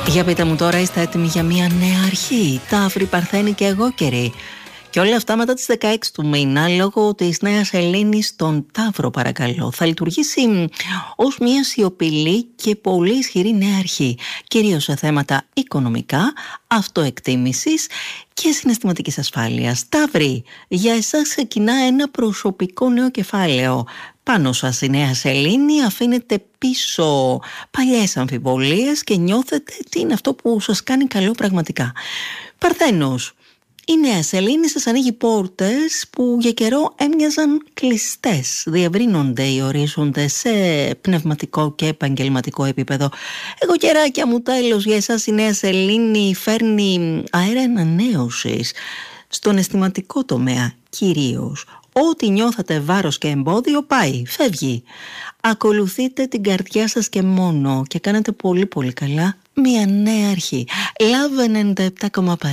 Για πείτε μου τώρα, είστε έτοιμοι για μια νέα αρχή? Ταύρη, Παρθένη και εγώ καιρή. Και όλα αυτά μετά τις 16 του μήνα, λόγω της νέας Ελένης στον Ταύρο, παρακαλώ, θα λειτουργήσει ως μια σιωπηλή και πολύ ισχυρή νέα αρχή, κυρίως σε θέματα οικονομικά, αυτοεκτίμησης και συναισθηματικής ασφάλειας. Ταύρη, για εσάς ξεκινά ένα προσωπικό νέο κεφάλαιο. Πάνω σας η νέα σελήνη, αφήνετε πίσω παλιές αμφιβολίες και νιώθετε τι είναι αυτό που σας κάνει καλό πραγματικά. Παρθένος, η νέα σελήνη σας ανοίγει πόρτες που για καιρό έμοιαζαν κλειστές. Διευρύνονται οι ορίζοντες σε πνευματικό και επαγγελματικό επίπεδο. Εγώ καιράκια μου, τέλος, για εσάς η νέα σελήνη φέρνει αέρα ανανέωσης στον αισθηματικό τομέα κυρίως. Ό,τι νιώθατε βάρος και εμπόδιο πάει, φεύγει. Ακολουθείτε την καρδιά σας και μόνο και κάνετε πολύ πολύ καλά μια νέα αρχή. Love 97,5.